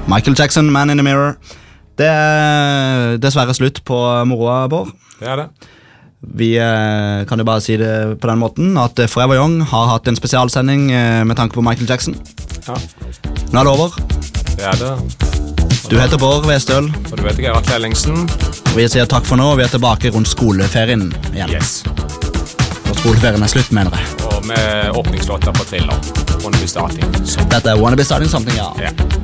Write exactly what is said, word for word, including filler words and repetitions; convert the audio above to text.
Michael Jackson, Man in the Mirror. Det er dessverre slutt på moroa, Bård. Det er det. Vi eh, kan jo bare si det på den måten at Forever Young har hatt en spesialsending eh, med tanke på Michael Jackson. Ja. Nå er det over. Det er det. Du heter Bård Westøl. Og du vet ikke, Gerard Ellingsen. Vi sier takk for nå, og vi er tilbake rundt skoleferien igjen. Yes. Når skoleferien er slutt, mener jeg. Og med åpningslåter på Thriller. Wanna Be Starting. Dette er Wanna Be Starting Something, ja. Ja.